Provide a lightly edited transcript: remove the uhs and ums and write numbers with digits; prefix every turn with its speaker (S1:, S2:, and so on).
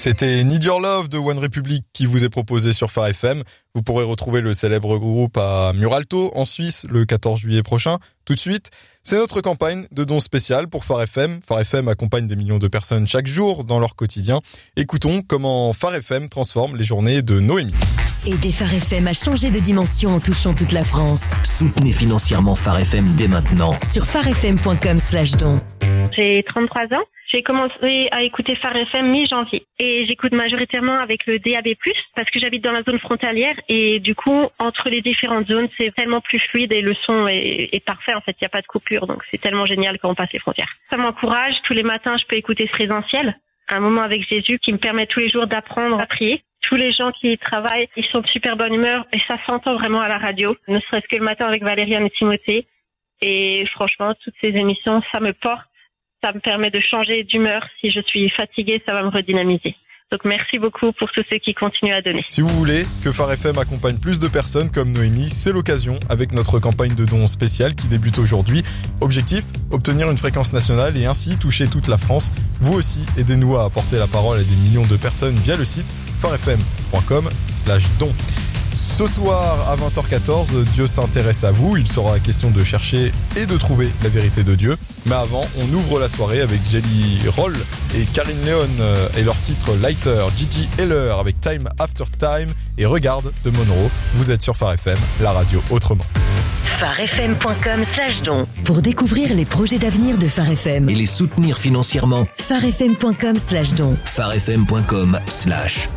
S1: C'était Need Your Love de One Republic qui vous est proposé sur Phare FM. Vous pourrez retrouver le célèbre groupe à Muralto, en Suisse, le 14 juillet prochain. Tout de suite, c'est notre campagne de dons spécial pour Phare FM. Phare FM accompagne des millions de personnes chaque jour dans leur quotidien. Écoutons comment Phare FM transforme les journées de Noémie.
S2: Aider Phare FM à changer de dimension en touchant toute la France.
S3: Soutenez financièrement Phare FM dès maintenant.
S2: Sur pharefm.com/don.
S4: J'ai 33 ans. J'ai commencé à écouter Phare FM mi-janvier et j'écoute majoritairement avec le DAB+, parce que j'habite dans la zone frontalière et du coup, entre les différentes zones, c'est tellement plus fluide et le son est parfait. En fait, il n'y a pas de coupure, donc c'est tellement génial quand on passe les frontières. Ça m'encourage. Tous les matins, je peux écouter ce Présentiel, un moment avec Jésus qui me permet tous les jours d'apprendre à prier. Tous les gens qui y travaillent, ils sont de super bonne humeur et ça s'entend vraiment à la radio, ne serait-ce que le matin avec Valériane et Timothée. Et franchement, toutes ces émissions, ça me porte. Ça me permet de changer d'humeur. Si je suis fatiguée, ça va me redynamiser. Donc merci beaucoup pour tous ceux qui continuent à donner.
S1: Si vous voulez que Phare FM accompagne plus de personnes comme Noémie, c'est l'occasion avec notre campagne de dons spéciale qui débute aujourd'hui. Objectif, obtenir une fréquence nationale et ainsi toucher toute la France. Vous aussi, aidez-nous à apporter la parole à des millions de personnes via le site pharefm.com/don. Ce soir à 20h14, Dieu s'intéresse à vous. Il sera question de chercher et de trouver la vérité de Dieu. Mais avant, on ouvre la soirée avec Jelly Roll et Karine Léon et leur titre Lighter, Gigi Heller avec Time After Time et Regarde de Monroe. Vous êtes sur Phare FM, la radio autrement.
S2: pharefm.com/don. Pour découvrir les projets d'avenir de Phare FM
S3: Et les soutenir financièrement.
S2: pharefm.com/don.
S3: pharefm.com/